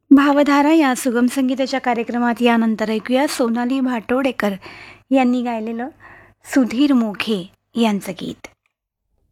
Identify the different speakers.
Speaker 1: भावधारा या सुगम संगीताच्या कार्यक्रमात यानंतर ऐकूया सोनाली भाटोडेकर यांनी गायलेलं सुधीर मोघे यांचं गीत.